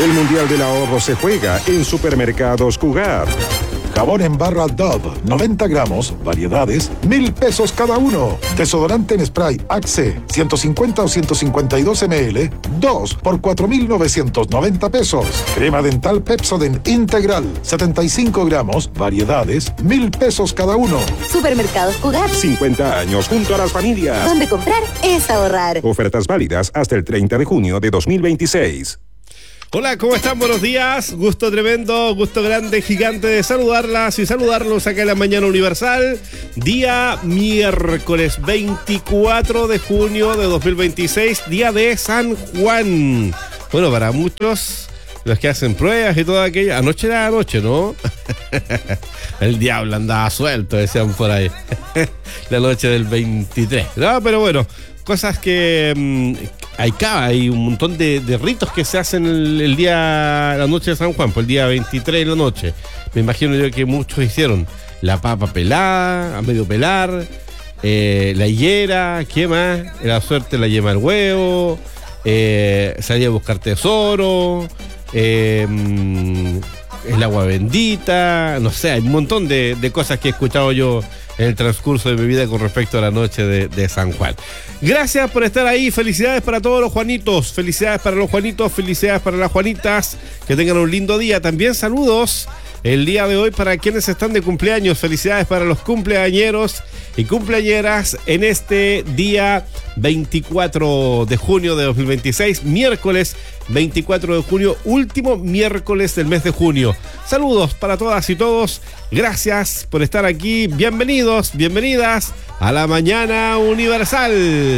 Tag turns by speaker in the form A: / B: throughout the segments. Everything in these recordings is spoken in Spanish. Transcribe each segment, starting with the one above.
A: El Mundial del Ahorro se juega en Supermercados Cugat.
B: Jabón en barra Dove, 90 gramos, variedades, 1,000 pesos cada uno. Desodorante en spray Axe, 150 o 152 ml, 2 por 4,990 pesos. Crema dental Pepsodent Integral, 75 gramos, variedades, 1,000 pesos cada uno.
C: Supermercados Cugat.
A: 50 años junto a las familias.
C: Donde comprar es ahorrar.
A: Ofertas válidas hasta el 30 de junio de 2026.
D: Hola, ¿cómo están? Buenos días. Gusto tremendo, gusto grande, gigante de saludarlas y saludarlos acá en la Mañana Universal. Día miércoles 24 de junio de 2026, día de San Juan. Bueno, para muchos, los que hacen pruebas y todo aquello, anoche era anoche, ¿no? El diablo andaba suelto, decían por ahí. La noche del 23. No, pero bueno, cosas que... hay un montón de ritos que se hacen el día, la noche de San Juan, pues el día 23 de la noche. Me imagino yo que muchos hicieron la papa pelada, a medio pelar, la higuera, ¿qué más? La suerte, la yema del huevo, salir a buscar tesoro, el agua bendita, no sé, hay un montón de cosas que he escuchado yo en el transcurso de mi vida con respecto a la noche de San Juan. Gracias por estar ahí, felicidades para todos los Juanitos, felicidades para los Juanitos, felicidades para las Juanitas, que tengan un lindo día. También saludos el día de hoy para quienes están de cumpleaños, felicidades para los cumpleañeros y cumpleañeras en este día 24 de junio de 2026, miércoles 24 de junio, último miércoles del mes de junio. Saludos para todas y todos, gracias por estar aquí, bienvenidos, bienvenidas a la Mañana Universal.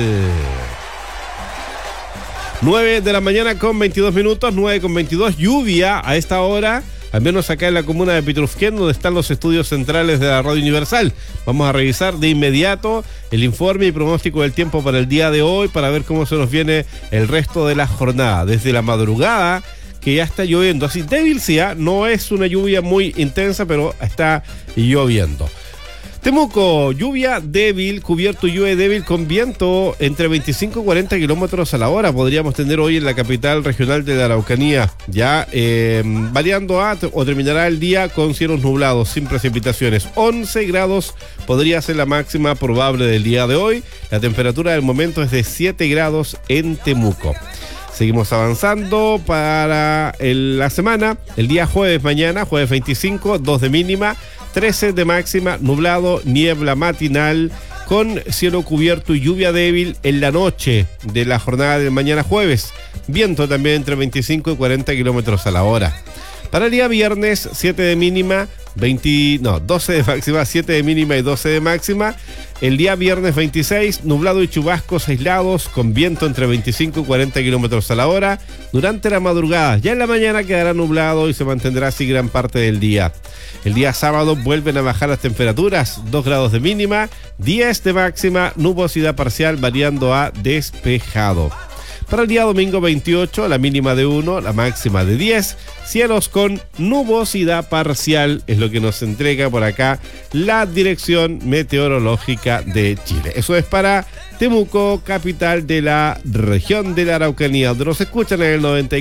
D: 9 de la mañana con 22 minutos, 9 con 22, lluvia a esta hora, al menos acá en la comuna de Pitrufquén, donde están los estudios centrales de la Radio Universal. Vamos a revisar de inmediato el informe y pronóstico del tiempo para el día de hoy, para ver cómo se nos viene el resto de la jornada. Desde la madrugada, que ya está lloviendo, así débil sí, no es una lluvia muy intensa, pero está lloviendo. Temuco, lluvia débil, cubierto lluvia débil con viento entre 25 y 40 kilómetros a la hora. Podríamos tener hoy en la capital regional de la Araucanía, ya variando o terminará el día con cielos nublados, sin precipitaciones. 11 grados podría ser la máxima probable del día de hoy. La temperatura del momento es de 7 grados en Temuco. Seguimos avanzando para la semana. El día jueves mañana, jueves 25, 2 de mínima, 13 de máxima, nublado, niebla matinal, con cielo cubierto y lluvia débil en la noche de la jornada de mañana jueves. Viento también entre 25 y 40 kilómetros a la hora. Para el día viernes, 7 de mínima, 12 de máxima, 7 de mínima y 12 de máxima. El día viernes 26, nublado y chubascos aislados, con viento entre 25 y 40 kilómetros a la hora. Durante la madrugada, ya en la mañana quedará nublado y se mantendrá así gran parte del día. El día sábado vuelven a bajar las temperaturas, 2 grados de mínima, 10 de máxima, nubosidad parcial variando a despejado. Para el día domingo 28, la mínima de 1, la máxima de 10, cielos con nubosidad parcial, es lo que nos entrega por acá la Dirección Meteorológica de Chile. Eso es para Temuco, capital de la región de la Araucanía, donde nos escuchan en el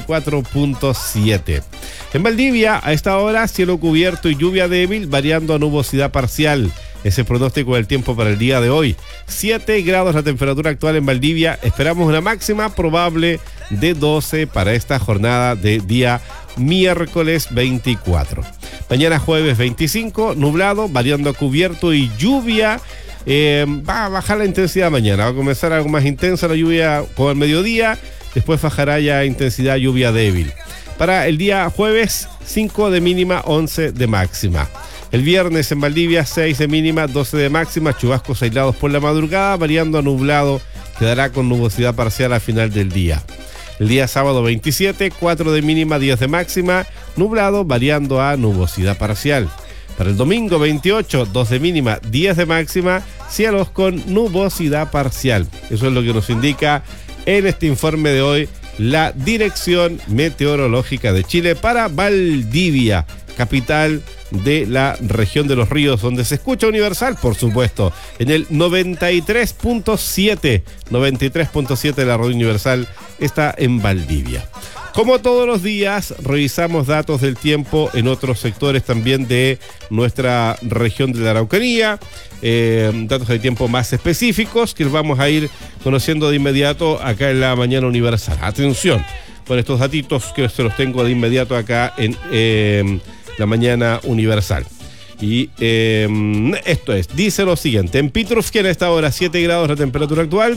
D: 94.7. En Valdivia, a esta hora, cielo cubierto y lluvia débil, variando a nubosidad parcial. Ese es el pronóstico del tiempo para el día de hoy. 7 grados la temperatura actual en Valdivia. Esperamos una máxima probable de 12 para esta jornada de día miércoles 24. Mañana jueves 25, nublado, variando a cubierto y lluvia. Va a bajar la intensidad mañana. Va a comenzar algo más intensa la lluvia por el mediodía. Después bajará ya intensidad lluvia débil. Para el día jueves, 5 de mínima, 11 de máxima. El viernes en Valdivia, 6 de mínima, 12 de máxima, chubascos aislados por la madrugada, variando a nublado, quedará con nubosidad parcial al final del día. El día sábado 27, 4 de mínima, 10 de máxima, nublado, variando a nubosidad parcial. Para el domingo 28, 2 de mínima, 10 de máxima, cielos con nubosidad parcial. Eso es lo que nos indica en este informe de hoy la Dirección Meteorológica de Chile para Valdivia, capital de la región de los ríos, donde se escucha Universal, por supuesto, en el 93.7 de la Radio Universal, está en Valdivia. Como todos los días, revisamos datos del tiempo en otros sectores también de nuestra región de la Araucanía, datos de tiempo más específicos que vamos a ir conociendo de inmediato acá en la Mañana Universal. Atención con estos datitos que se los tengo de inmediato acá en la Mañana Universal. Y esto es, dice lo siguiente: en Pitrufquén a esta hora 7 grados la temperatura actual,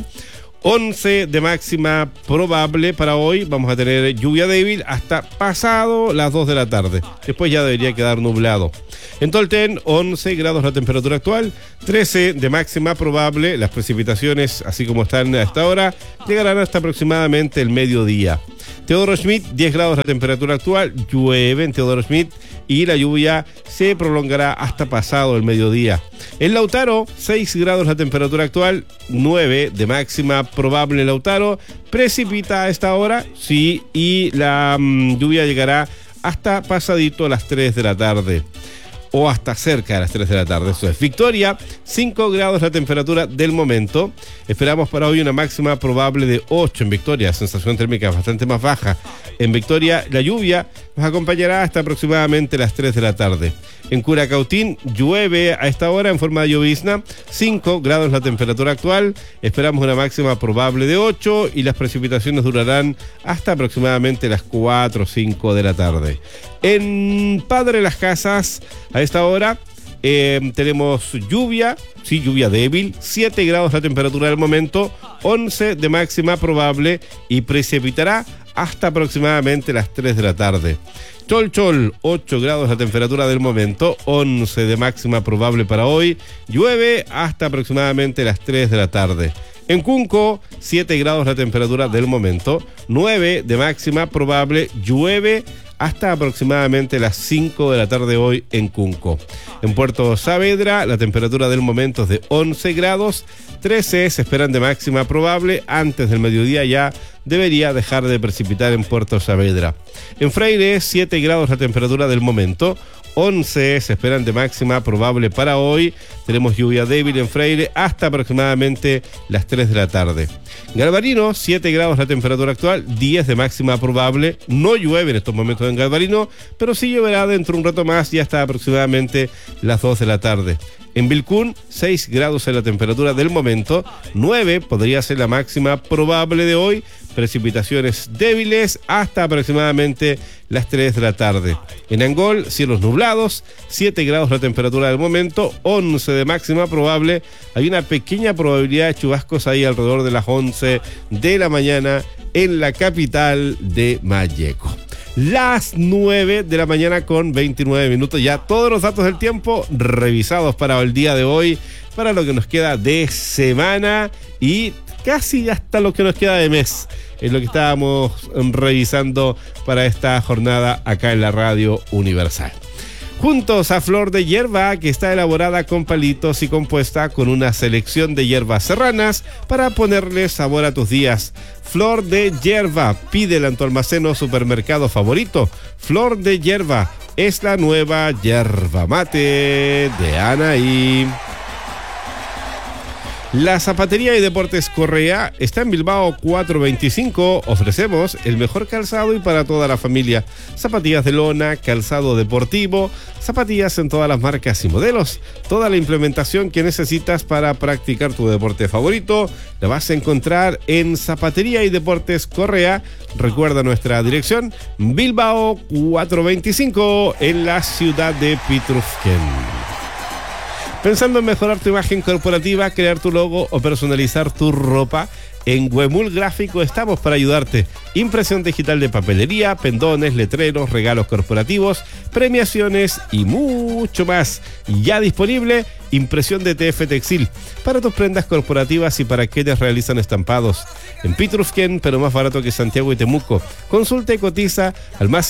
D: 11 de máxima probable para hoy. Vamos a tener lluvia débil hasta pasado las 2 de la tarde. Después ya debería quedar nublado. En Tolten, 11 grados la temperatura actual, 13 de máxima probable. Las precipitaciones, así como están a esta hora, llegarán hasta aproximadamente el mediodía. Teodoro Schmidt, 10 grados la temperatura actual, llueve en Teodoro Schmidt y la lluvia se prolongará hasta pasado el mediodía. En Lautaro, 6 grados la temperatura actual, 9 de máxima probable en Lautaro. Precipita a esta hora, sí, y la lluvia llegará hasta pasadito a las 3 de la tarde. O hasta cerca de las 3 de la tarde. Eso es. Victoria, 5 grados la temperatura del momento. Esperamos para hoy una máxima probable de 8 en Victoria. Sensación térmica bastante más baja. En Victoria, la lluvia nos acompañará hasta aproximadamente las 3 de la tarde. En Curacautín, llueve a esta hora en forma de llovizna. 5 grados la temperatura actual. Esperamos una máxima probable de 8 y las precipitaciones durarán hasta aproximadamente las 4 o 5 de la tarde. En Padre Las Casas, a esta hora tenemos lluvia, sí, lluvia débil, 7 grados la temperatura del momento, 11 de máxima probable y precipitará hasta aproximadamente las 3 de la tarde. Cholchol, 8 grados la temperatura del momento, 11 de máxima probable para hoy, llueve hasta aproximadamente las 3 de la tarde. En Cunco, 7 grados la temperatura del momento, 9 de máxima probable, llueve hasta aproximadamente las 5 de la tarde hoy en Cunco. En Puerto Saavedra, la temperatura del momento es de 11 grados, 13 se esperan de máxima probable, antes del mediodía ya debería dejar de precipitar en Puerto Saavedra. En Freire, 7 grados la temperatura del momento, 11 se esperan de máxima probable para hoy. Tenemos lluvia débil en Freire hasta aproximadamente las 3 de la tarde. Galvarino, 7 grados la temperatura actual, 10 de máxima probable. No llueve en estos momentos en Galvarino, pero sí lloverá dentro de un rato más y hasta aproximadamente las 2 de la tarde. En Vilcún, 6 grados en la temperatura del momento, 9 podría ser la máxima probable de hoy, precipitaciones débiles hasta aproximadamente las 3 de la tarde. En Angol, cielos nublados, 7 grados la temperatura del momento, 11 de máxima probable, hay una pequeña probabilidad de chubascos ahí alrededor de las 11 de la mañana en la capital de Malleco. Las 9 de la mañana con 29 minutos. Ya todos los datos del tiempo revisados para el día de hoy, para lo que nos queda de semana y casi hasta lo que nos queda de mes. Es lo que estábamos revisando para esta jornada acá en la Radio Universal. Juntos a Flor de Hierba, que está elaborada con palitos y compuesta con una selección de hierbas serranas para ponerle sabor a tus días. Flor de Hierba, pídela en tu almacén o supermercado favorito. Flor de Hierba es la nueva yerba mate de Anaí. La Zapatería y Deportes Correa está en Bilbao 425. Ofrecemos el mejor calzado y para toda la familia. Zapatillas de lona, calzado deportivo, zapatillas en todas las marcas y modelos. Toda la implementación que necesitas para practicar tu deporte favorito la vas a encontrar en Zapatería y Deportes Correa. Recuerda nuestra dirección, Bilbao 425 en la ciudad de Pitrufquén. Pensando en mejorar tu imagen corporativa, crear tu logo o personalizar tu ropa, en Huemul Gráfico estamos para ayudarte. Impresión digital de papelería, pendones, letreros, regalos corporativos, premiaciones y mucho más. Ya disponible impresión de TF Textil para tus prendas corporativas y para quienes realizan estampados. En Pitrufquén, pero más barato que Santiago y Temuco. Consulta y cotiza al más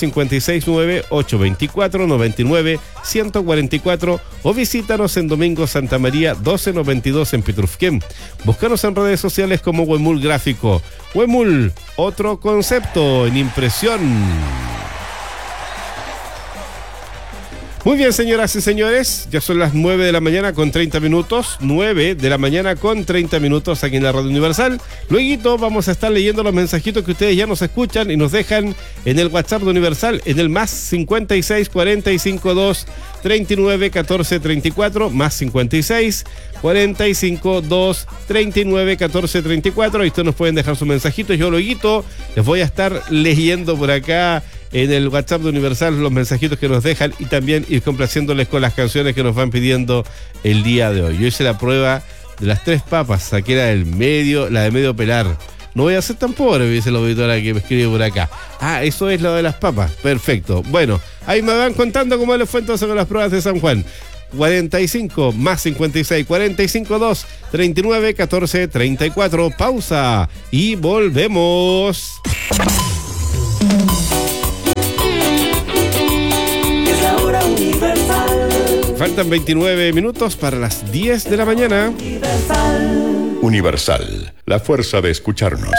D: 569-824-99-144 o visítanos en Domingo Santa María 1292 en Pitrufquén. Búscanos en redes sociales como Huemul Gráfico. Huemul, otro concepto en impresión. Muy bien, señoras y señores, ya son las 9 de la mañana con 30 minutos, 9 de la mañana con 30 minutos aquí en la Radio Universal. Luego vamos a estar leyendo los mensajitos que ustedes ya nos escuchan y nos dejan en el WhatsApp de Universal, en el más 56 45 2 39 14 34, más 56 45 2 39 14 34. Ahí ustedes nos pueden dejar sus mensajitos. Yo luego les voy a estar leyendo por acá en el WhatsApp de Universal los mensajitos que nos dejan y también ir complaciéndoles con las canciones que nos van pidiendo el día de hoy. Yo hice la prueba de las 3 papas, saqué la del medio, la de medio pelar. No voy a ser tan pobre, dice la auditora que me escribe por acá. Ah, eso es lo de las papas. Perfecto. Bueno, ahí me van contando cómo les fue entonces con las pruebas de San Juan. 45 más 56 45 2 39 14 34. Pausa y volvemos. Faltan 29 minutos para las 10 de la mañana.
A: Universal, la fuerza de escucharnos.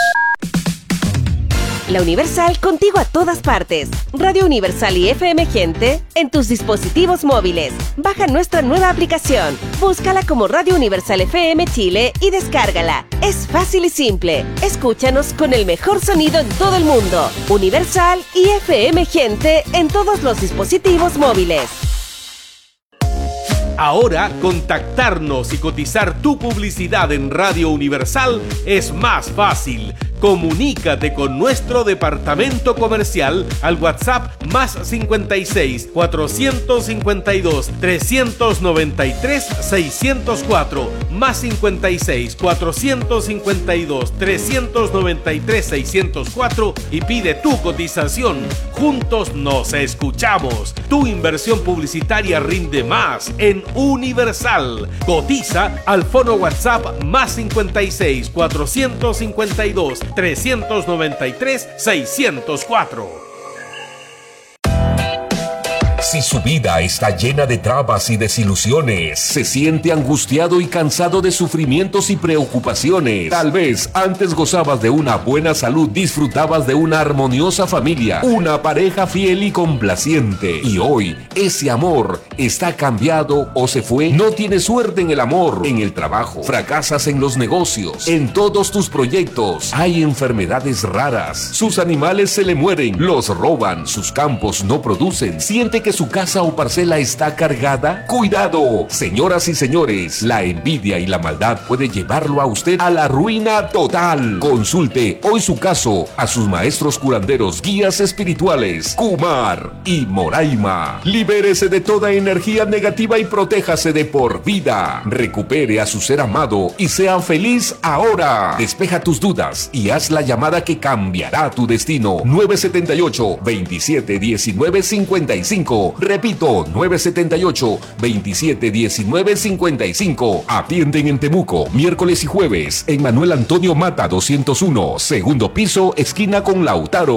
E: La Universal contigo a todas partes. Radio Universal y FM Gente en tus dispositivos móviles. Baja nuestra nueva aplicación. Búscala como Radio Universal FM Chile y descárgala. Es fácil y simple. Escúchanos con el mejor sonido en todo el mundo. Universal y FM Gente en todos los dispositivos móviles.
F: Ahora, contactarnos y cotizar tu publicidad en Radio Universal es más fácil. Comunícate con nuestro departamento comercial al WhatsApp más 56 452 393 604 más 56 452 393 604 y pide tu cotización. Juntos nos escuchamos. Tu inversión publicitaria rinde más en Universal. Cotiza al fono WhatsApp más 56 452 393 604.
G: Si su vida está llena de trabas y desilusiones, se siente angustiado y cansado de sufrimientos y preocupaciones. Tal vez antes gozabas de una buena salud, disfrutabas de una armoniosa familia, una pareja fiel y complaciente. Y hoy, ese amor está cambiado o se fue. No tienes suerte en el amor, en el trabajo, fracasas en los negocios, en todos tus proyectos. Hay enfermedades raras, sus animales se le mueren, los roban, sus campos no producen. Siente que su casa o parcela está cargada. ¡Cuidado! Señoras y señores, la envidia y la maldad puede llevarlo a usted a la ruina total. Consulte hoy su caso a sus maestros curanderos, guías espirituales, Kumar y Moraima. Libérese de toda energía negativa y protéjase de por vida. Recupere a su ser amado y sea feliz ahora. Despeja tus dudas y haz la llamada que cambiará tu destino. 978-2719-55. Repito, 978-2719-55. Atienden en Temuco, miércoles y jueves, en Manuel Antonio Mata 201, segundo piso, esquina con Lautaro.